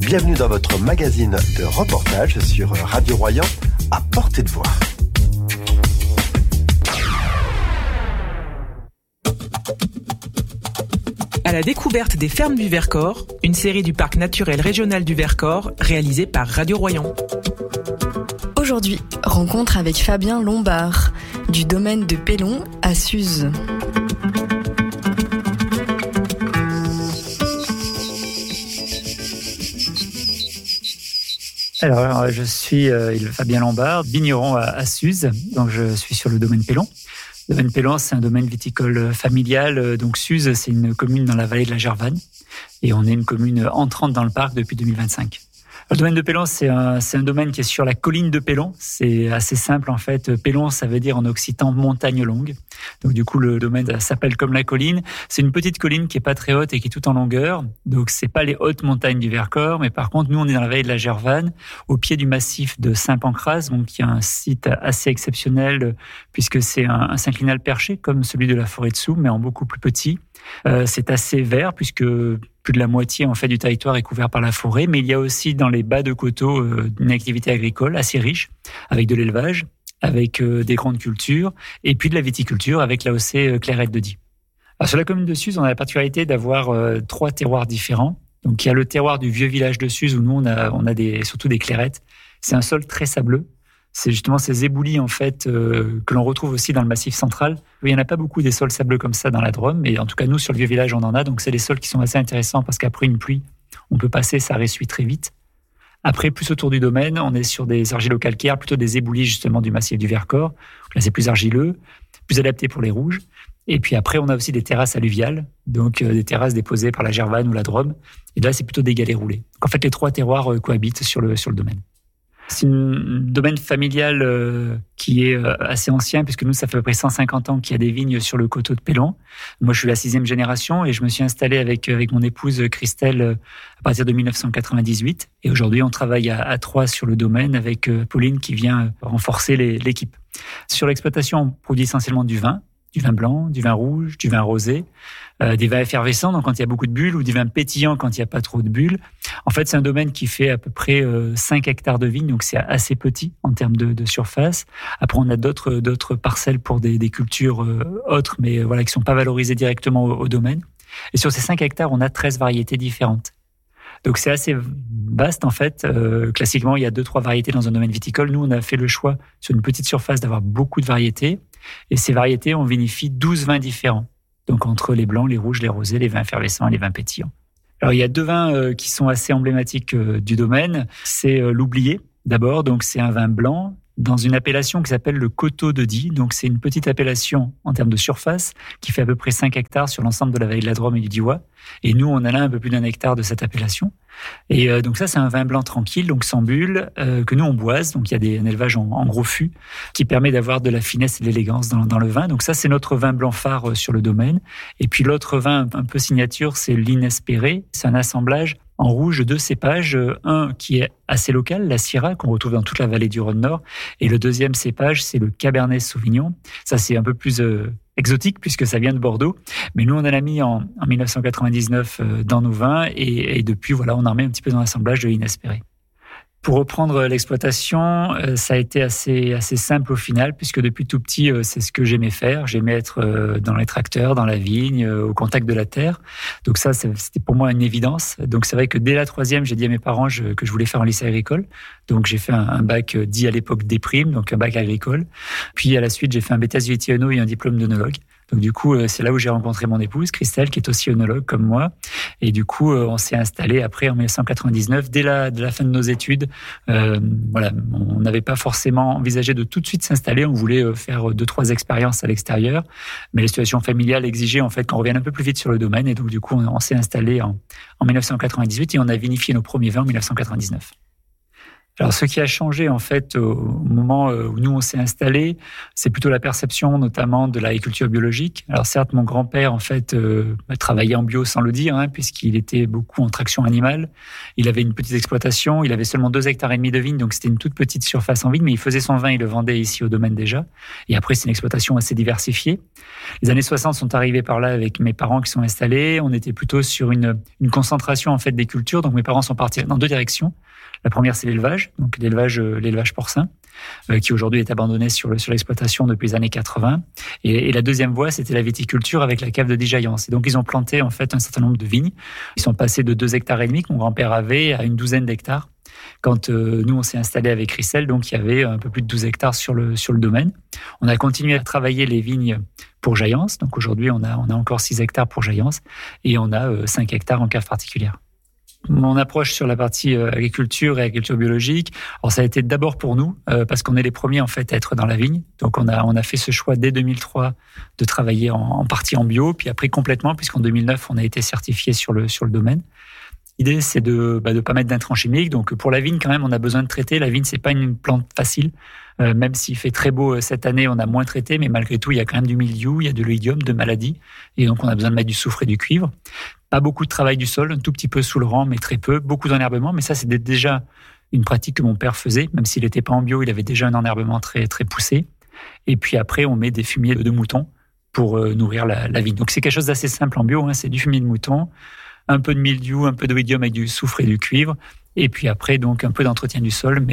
Bienvenue dans votre magazine de reportage sur Radio Royan, à portée de voix. À la découverte des fermes du Vercors, une série du parc naturel régional du Vercors réalisée par Radio Royan. Aujourd'hui, rencontre avec Fabien Lombard, du domaine de Pellon à Suse. Alors, je suis Fabien Lombard, vigneron à Suse, donc je suis sur le domaine Pellon. Le domaine Pellon, c'est un domaine viticole familial, donc Suse, c'est une commune dans la vallée de la Gervanne, et on est une commune entrante dans le parc depuis 2025. Le domaine de Pellon, c'est un domaine qui est sur la colline de Pellon. C'est assez simple en fait. Pellon, ça veut dire en occitan montagne longue. Donc du coup, le domaine s'appelle comme la colline. C'est une petite colline qui est pas très haute et qui est tout en longueur. Donc c'est pas les hautes montagnes du Vercors, mais par contre, nous on est dans la vallée de la Gervanne, au pied du massif de Saint-Pancrace, donc qui est un site assez exceptionnel puisque c'est un synclinal perché comme celui de la forêt de Soux, mais en beaucoup plus petit. C'est assez vert puisque plus de la moitié en fait du territoire est couvert par la forêt, mais il y a aussi dans les bas de coteaux une activité agricole assez riche, avec de l'élevage, avec des grandes cultures, et puis de la viticulture avec l'AOC Clairette de Die. Alors sur la commune de Suse, on a la particularité d'avoir 3 terroirs différents. Donc il y a le terroir du vieux village de Suse où nous on a surtout des clairettes. C'est un sol très sableux. C'est justement ces éboulis en fait que l'on retrouve aussi dans le Massif central. Il n'y en a pas beaucoup des sols sableux comme ça dans la Drôme, mais en tout cas nous sur le vieux village on en a. Donc c'est des sols qui sont assez intéressants parce qu'après une pluie, on peut passer, ça ressuit très vite. Après, plus autour du domaine, on est sur des argilo-calcaires, plutôt des éboulis justement du Massif du Vercors. Là c'est plus argileux, plus adapté pour les rouges. Et puis après on a aussi des terrasses alluviales, donc des terrasses déposées par la Gervanne ou la Drôme. Et là c'est plutôt des galets roulés. Donc en fait les 3 terroirs cohabitent sur le domaine. C'est un domaine familial qui est assez ancien, puisque nous, ça fait à peu près 150 ans qu'il y a des vignes sur le coteau de Pellon. Moi, je suis la 6e génération et je me suis installé avec mon épouse Christelle à partir de 1998. Et aujourd'hui, on travaille à 3 sur le domaine avec Pauline qui vient renforcer l'équipe. Sur l'exploitation, on produit essentiellement du vin blanc, du vin rouge, du vin rosé, des vins effervescents, donc quand il y a beaucoup de bulles, ou du vin pétillant quand il n'y a pas trop de bulles. En fait, c'est un domaine qui fait à peu près 5 hectares de vignes, donc c'est assez petit en termes de surface. Après, on a d'autres parcelles pour des cultures autres, mais voilà, qui ne sont pas valorisées directement au domaine. Et sur ces 5 hectares, on a 13 variétés différentes. Donc c'est assez vaste en fait. Classiquement, il y a 2-3 variétés dans un domaine viticole. Nous, on a fait le choix sur une petite surface d'avoir beaucoup de variétés. Et ces variétés, on vinifie 12 vins différents. Donc entre les blancs, les rouges, les rosés, les vins effervescents et les vins pétillants. Alors il y a 2 vins qui sont assez emblématiques du domaine. C'est l'Oublié d'abord. Donc c'est un vin blanc dans une appellation qui s'appelle le Coteau de Die. Donc c'est une petite appellation en termes de surface qui fait à peu près 5 hectares sur l'ensemble de la vallée de la Drôme et du Diois. Et nous, on a là un peu plus d'1 hectare de cette appellation. Et donc ça, c'est un vin blanc tranquille, donc sans bulles, que nous on boise. Donc il y a un élevage en gros fût qui permet d'avoir de la finesse et de l'élégance dans le vin. Donc ça, c'est notre vin blanc phare sur le domaine. Et puis l'autre vin un peu signature, c'est l'Inespéré. C'est un assemblage en rouge de 2 cépages, un qui est assez local, la Syrah, qu'on retrouve dans toute la vallée du Rhône-Nord, et le deuxième cépage, c'est le Cabernet Sauvignon. Ça, c'est un peu plus exotique puisque ça vient de Bordeaux, mais nous, on en a mis en 1999 dans nos vins, et depuis, voilà, on en remet un petit peu dans l'assemblage de l'Inespéré. Pour reprendre l'exploitation, ça a été assez simple au final, puisque depuis tout petit, c'est ce que j'aimais faire. J'aimais être dans les tracteurs, dans la vigne, au contact de la terre. Donc ça, c'était pour moi une évidence. Donc c'est vrai que dès la 3e, j'ai dit à mes parents que je voulais faire un lycée agricole. Donc j'ai fait un bac dit à l'époque DEPRIME, donc un bac agricole. Puis à la suite, j'ai fait un BTS Vitiono et un diplôme d'œnologue. Donc du coup, c'est là où j'ai rencontré mon épouse, Christelle, qui est aussi œnologue comme moi. Et du coup, on s'est installé après en 1999, dès la fin de nos études. Voilà, on n'avait pas forcément envisagé de tout de suite s'installer. On voulait faire 2-3 expériences à l'extérieur, mais la situation familiale exigeait en fait qu'on revienne un peu plus vite sur le domaine. Et donc du coup, on s'est installé en 1998 et on a vinifié nos premiers vins en 1999. Alors, ce qui a changé, en fait, au moment où nous, on s'est installés, c'est plutôt la perception, notamment, de l'agriculture biologique. Alors, certes, mon grand-père, en fait, travaillait en bio sans le dire, puisqu'il était beaucoup en traction animale. Il avait une petite exploitation. Il avait seulement 2,5 hectares de vignes, donc c'était une toute petite surface en vigne, mais il faisait son vin, il le vendait ici au domaine déjà. Et après, c'est une exploitation assez diversifiée. Les années 60 sont arrivées par là avec mes parents qui sont installés. On était plutôt sur une concentration, en fait, des cultures. Donc, mes parents sont partis dans 2 directions. La première, c'est l'élevage, donc l'élevage porcin, qui aujourd'hui est abandonné sur l'exploitation depuis les années 80. Et la deuxième voie, c'était la viticulture avec la cave de Dijaillance. Et donc, ils ont planté en fait un certain nombre de vignes. Ils sont passés de 2,5 hectares que mon grand-père avait à une douzaine d'hectares. Quand nous, on s'est installé avec Rissel, donc il y avait un peu plus de 12 hectares sur le domaine. On a continué à travailler les vignes pour Jaillance. Donc aujourd'hui, on a encore 6 hectares pour Jaillance et on a 5 hectares en cave particulière. Mon approche sur la partie agriculture et agriculture biologique, alors ça a été d'abord pour nous, parce qu'on est les premiers en fait à être dans la vigne. Donc on a fait ce choix dès 2003 de travailler en partie en bio, puis après complètement, puisqu'en 2009 on a été certifié sur le domaine. L'idée, c'est de pas mettre d'intrants chimiques. Donc pour la vigne, quand même, on a besoin de traiter. La vigne, c'est pas une plante facile. Même s'il fait très beau cette année, on a moins traité, mais malgré tout, il y a quand même du mildiou, il y a de l'oïdium, de maladies, et donc on a besoin de mettre du soufre et du cuivre. Pas beaucoup de travail du sol, un tout petit peu sous le rang, mais très peu. Beaucoup d'enherbement, mais ça, c'est déjà une pratique que mon père faisait, même s'il n'était pas en bio, il avait déjà un enherbement très très poussé. Et puis après, on met des fumiers de moutons pour nourrir la vigne. Donc c'est quelque chose d'assez simple en bio, c'est du fumier de mouton, un peu de mildiou, un peu d'oïdium avec du soufre et du cuivre, et puis après donc un peu d'entretien du sol.